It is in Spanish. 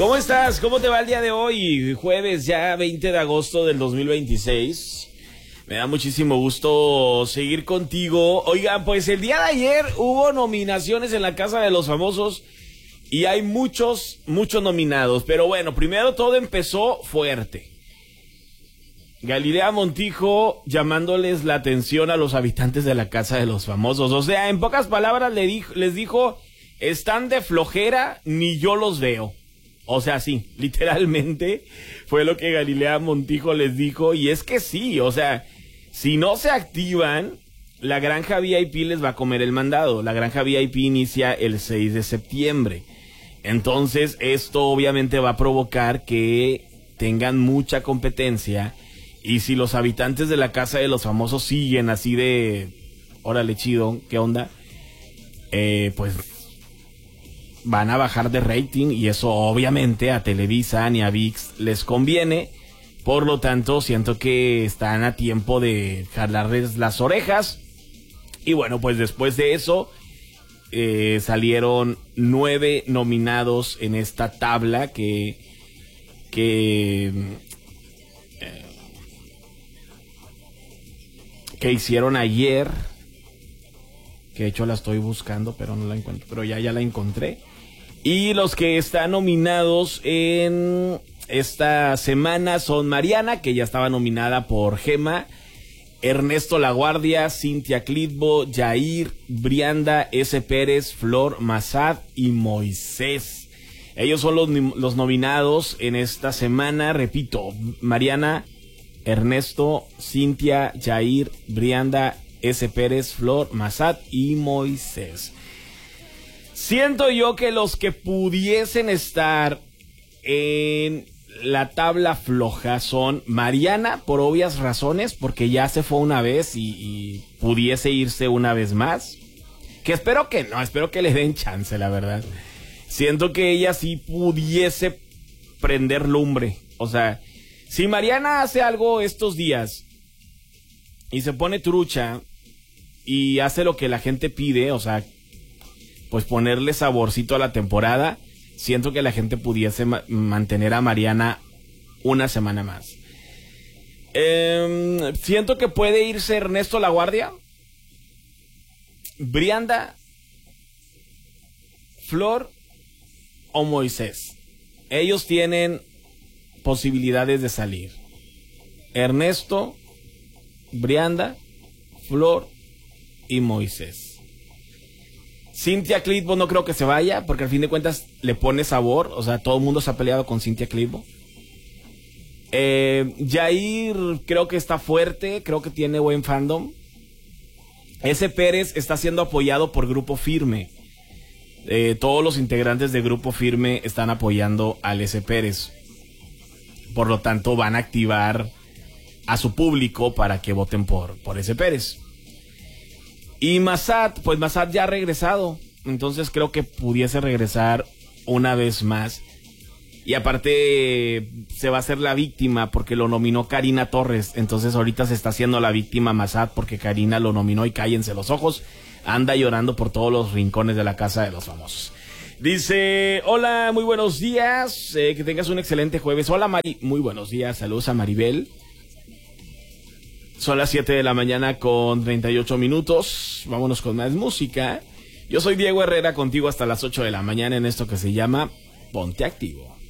¿Cómo estás? ¿Cómo te va el día de hoy? Jueves ya 20 de agosto del 2026. Me da muchísimo gusto seguir contigo. Oigan, pues el día de ayer hubo nominaciones en la Casa de los Famosos y hay muchos nominados. Pero bueno, primero todo empezó fuerte. Galilea Montijo llamándoles la atención a los habitantes de la Casa de los Famosos. O sea, en pocas palabras les dijo, están de flojera, ni yo los veo. O sea, sí, literalmente fue lo que Galilea Montijo les dijo. Y es que sí, o sea, si no se activan, la Granja VIP les va a comer el mandado. La Granja VIP inicia el 6 de septiembre. Entonces, esto obviamente va a provocar que tengan mucha competencia. Y si los habitantes de la Casa de los Famosos siguen así de, órale chido, ¿qué onda? Pues van a bajar de rating y eso obviamente a Televisa ni a ViX les conviene. Por lo tanto, siento que están a tiempo de jalarles las orejas. Y bueno, pues después de eso salieron 9 nominados en esta tabla que hicieron ayer, que de hecho la estoy buscando pero no la encuentro, pero ya la encontré. Y los que están nominados en esta semana son Mariana, que ya estaba nominada por Gema, Ernesto Laguardia, Cintia Clitbo, Yair, Brianda, S. Pérez, Flor, Massad y Moisés. Ellos son los nominados en esta semana. Repito, Mariana, Ernesto, Cintia, Yair, Brianda, S. Pérez, Flor, Massad y Moisés. Siento yo que los que pudiesen estar en la tabla floja son Mariana, por obvias razones, porque ya se fue una vez y pudiese irse una vez más. Que espero que no, espero que le den chance, la verdad. Siento que ella sí pudiese prender lumbre. O sea, si Mariana hace algo estos días y se pone trucha y hace lo que la gente pide, o sea, pues ponerle saborcito a la temporada, siento que la gente pudiese mantener a Mariana una semana más. Siento que puede irse Ernesto Laguardia, Brianda, Flor o Moisés. Ellos tienen posibilidades de salir. Ernesto, Brianda, Flor y Moisés. Cintia Clitbo no creo que se vaya, porque al fin de cuentas le pone sabor. O sea, todo el mundo se ha peleado con Cintia Clitbo. Yair creo que está fuerte, creo que tiene buen fandom. S. Pérez está siendo apoyado por Grupo Firme. Todos los integrantes de Grupo Firme están apoyando al S. Pérez. Por lo tanto, van a activar a su público para que voten por S. Pérez. Y Massad, pues Massad ya ha regresado. Entonces creo que pudiese regresar una vez más. Y aparte se va a hacer la víctima porque lo nominó Karina Torres. Entonces ahorita se está haciendo la víctima Massad porque Karina lo nominó y cállense los ojos. Anda llorando por todos los rincones de la Casa de los Famosos. Dice, hola, muy buenos días. Que tengas un excelente jueves. Hola Mari, muy buenos días. Saludos a Maribel. Son las 7 de la mañana con 38 minutos. Vámonos con más música. Yo soy Diego Herrera, contigo hasta las 8 de la mañana en esto que se llama Ponte Activo.